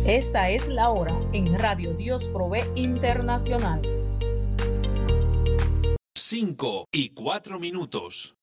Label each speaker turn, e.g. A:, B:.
A: Esta es la hora en Radio Dios Provee Internacional.
B: 5:04.